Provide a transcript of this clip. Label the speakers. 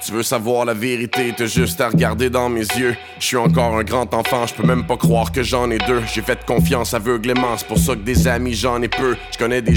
Speaker 1: Tu veux savoir la vérité, t'as juste à regarder dans mes yeux. Je suis encore un grand enfant, je peux même pas croire que j'en ai deux. J'ai fait confiance aveuglément, c'est pour ça que des amis j'en ai peu. Je connais des